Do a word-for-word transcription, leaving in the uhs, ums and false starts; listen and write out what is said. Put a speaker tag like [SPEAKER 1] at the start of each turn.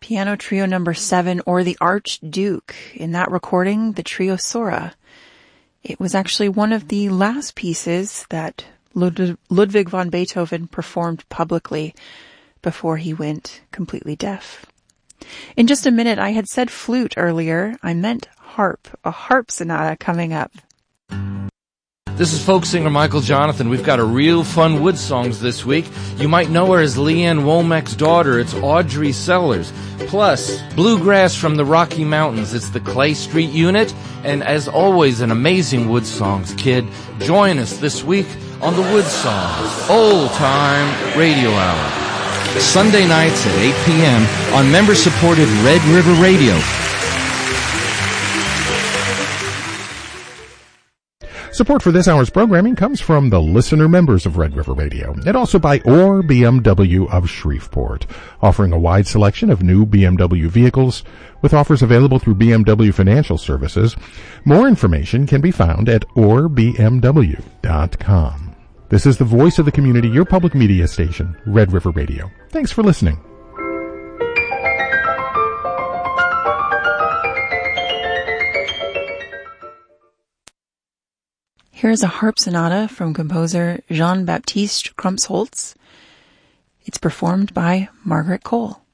[SPEAKER 1] Piano Trio number seven, or the Archduke. In that recording, the Trio Sora. It was actually one of the last pieces that Lud- Ludwig van Beethoven performed publicly before he went completely deaf. In just a minute, I had said flute earlier. I meant harp, a harp sonata coming up.
[SPEAKER 2] This is folk singer Michael Jonathan. We've got a real fun Wood Songs this week. You might know her as Leanne Womack's daughter. It's Audrey Sellers. Plus, bluegrass from the Rocky Mountains. It's the Clay Street Unit. And as always, an amazing Wood Songs kid. Join us this week on the Wood Songs Old Time Radio Hour. Sunday nights at eight p.m. on member-supported Red River Radio.
[SPEAKER 3] Support for this hour's programming comes from the listener members of Red River Radio, and also by Orr B M W of Shreveport, offering a wide selection of new B M W vehicles with offers available through B M W Financial Services. More information can be found at orr b m w dot com. This is the voice of the community, your public media station, Red River Radio. Thanks for listening.
[SPEAKER 1] Here's a harp sonata from composer Jean-Baptiste Crumpsholz. It's performed by Margaret Cole.